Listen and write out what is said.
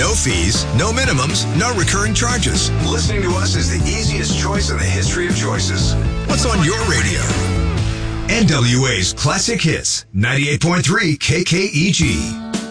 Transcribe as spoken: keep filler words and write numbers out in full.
No fees, no minimums, no recurring charges. Listening to us is the easiest choice in the history of choices. What's on your radio? N W A's Classic Hits, ninety-eight point three K K E G.